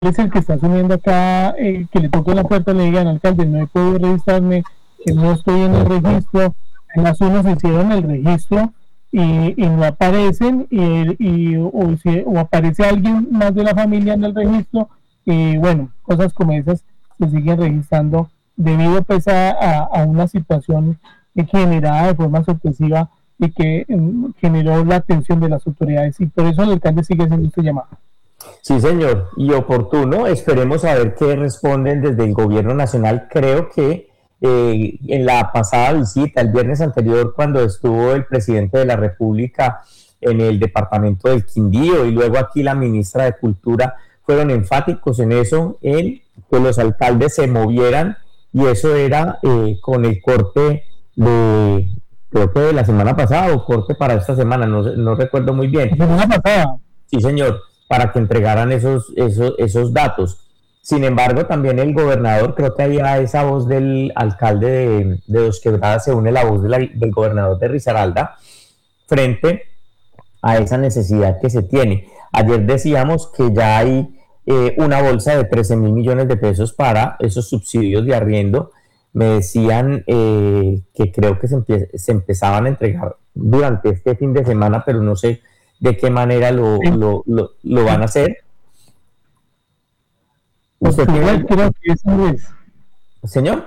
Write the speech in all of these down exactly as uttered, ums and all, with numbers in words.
es el que está asumiendo acá, eh, que le toque la puerta, le digan, alcalde, no he podido registrarme, que no estoy en el registro, además unos hicieron el registro y, y no aparecen, y, y o, si, o aparece alguien más de la familia en el registro, y bueno, cosas como esas se siguen registrando debido pues a, a, a una situación generada de forma sorpresiva y que um, generó la atención de las autoridades, y por eso el alcalde sigue haciendo este llamado. Sí, señor, y oportuno. Esperemos a ver qué responden desde el gobierno nacional. Creo que eh, en la pasada visita, el viernes anterior, cuando estuvo el presidente de la República en el departamento del Quindío y luego aquí la ministra de Cultura, fueron enfáticos en eso, en que los alcaldes se movieran, y eso era eh, con el corte de, creo que de la semana pasada o corte para esta semana, no, no recuerdo muy bien. La semana pasada. Sí, señor, para que entregaran esos, esos, esos datos. Sin embargo, también el gobernador, creo que había esa voz del alcalde de, de Dos Quebradas, se une la voz de la, del gobernador de Risaralda frente a esa necesidad que se tiene. Ayer decíamos que ya hay eh, una bolsa de trece mil millones de pesos para esos subsidios de arriendo. Me decían eh, que creo que se, empie se empezaban a entregar durante este fin de semana, pero no sé de qué manera lo, lo, lo, lo van a hacer. Por ¿Usted su tiene red, algo? creo que esa es. Señor.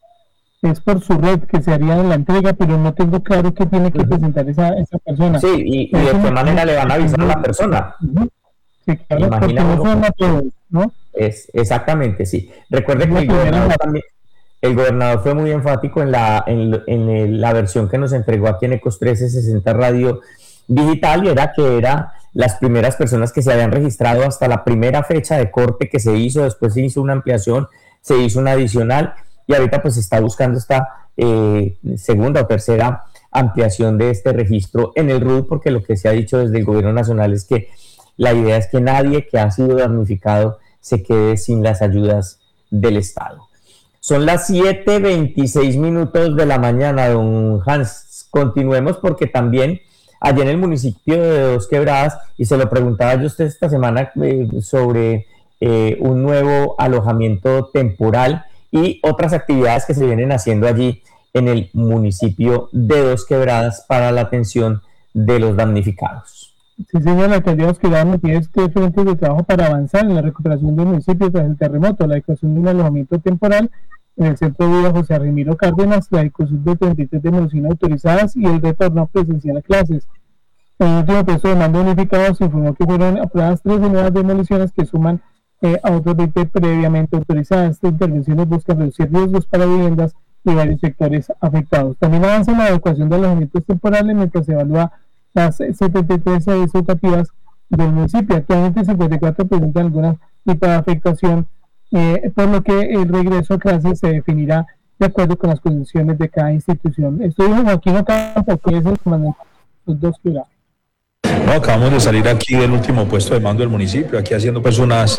Es por su red que se haría la entrega, pero no tengo claro qué tiene que presentar esa, esa persona. Sí, y, y de Eso qué me manera le van a avisar a la parece. persona. Uh-huh. Sí, claro, porque Imagina no uno. son a todos, ¿no? Es, exactamente, sí. Recuerde Es que la el primera. gobernador también, el gobernador fue muy enfático en la, en, en el, la versión que nos entregó aquí en Ecos trescientos sesenta Radio Digital, y era que era las primeras personas que se habían registrado hasta la primera fecha de corte que se hizo, después se hizo una ampliación, se hizo una adicional, y ahorita pues se está buscando esta eh, segunda o tercera ampliación de este registro en el R U D, porque lo que se ha dicho desde el gobierno nacional es que la idea es que nadie que ha sido damnificado se quede sin las ayudas del Estado. Son las siete veintiséis minutos de la mañana, don Hans. Continuemos, porque también allá en el municipio de Dos Quebradas, y se lo preguntaba yo a usted esta semana eh, sobre eh, un nuevo alojamiento temporal y otras actividades que se vienen haciendo allí en el municipio de Dos Quebradas para la atención de los damnificados. Sí, señor, la alcaldía de Dos Quebradas tiene este frente de trabajo para avanzar en la recuperación del municipio tras el terremoto, la ejecución de un alojamiento temporal en el centro de vida José Ramiro Cárdenas, la ejecución de treinta y tres demoliciones autorizadas y el retorno presencial a clases. En el último puesto de mando unificado se informó que fueron aprobadas tres nuevas demoliciones que suman eh, a otras veinte previamente autorizadas. Estas intervenciones buscan reducir riesgos para viviendas y varios sectores afectados. También avanza la adecuación de alojamientos temporales mientras se evalúa las setenta y tres educativas del municipio. Actualmente cincuenta y cuatro presentan alguna tipo de afectación, eh, por lo que el regreso a clases se definirá de acuerdo con las condiciones de cada institución. Esto dijo Joaquín Ocampo, que es el comandante de Dos Quebradas. No, acabamos de salir aquí del último puesto de mando del municipio, aquí haciendo pues unas,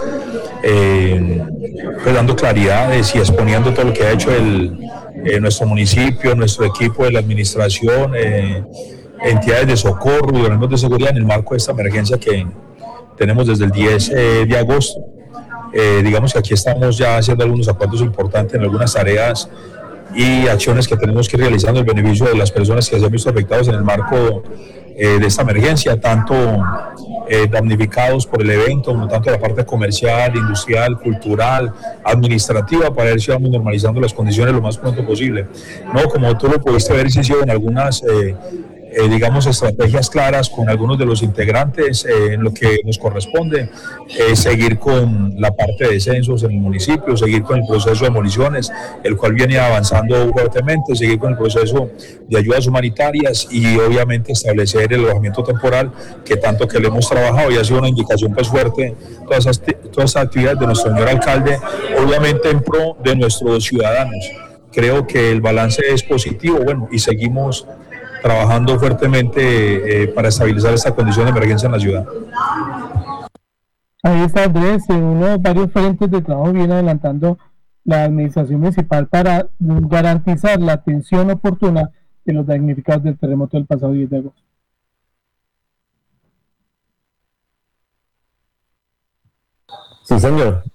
eh, pues dando claridades y exponiendo todo lo que ha hecho el, eh, nuestro municipio, nuestro equipo de la administración, eh, entidades de socorro y organismos de seguridad en el marco de esta emergencia que tenemos desde el diez eh, de agosto. Eh, digamos que aquí estamos ya haciendo algunos acuerdos importantes en algunas tareas y acciones que tenemos que ir realizando en beneficio de las personas que se han visto afectadas en el marco eh, de esta emergencia, tanto eh, damnificados por el evento, como tanto la parte comercial, industrial, cultural, administrativa, para ver si vamos normalizando las condiciones lo más pronto posible. No, como tú lo pudiste ver, se hicieron algunas eh, Eh, digamos, estrategias claras con algunos de los integrantes eh, en lo que nos corresponde, eh, seguir con la parte de censos en el municipio, seguir con el proceso de demoliciones, el cual viene avanzando fuertemente, seguir con el proceso de ayudas humanitarias y obviamente establecer el alojamiento temporal que tanto que le hemos trabajado, y ha sido una indicación pues fuerte todas esas, todas esas actividades de nuestro señor alcalde, obviamente en pro de nuestros ciudadanos. Creo que el balance es positivo, bueno, y seguimos trabajando fuertemente eh, para estabilizar esta condición de emergencia en la ciudad. Ahí está Andrés, en uno de varios frentes de trabajo viene adelantando la administración municipal para garantizar la atención oportuna de los damnificados del terremoto del pasado diez de agosto. Sí, señor.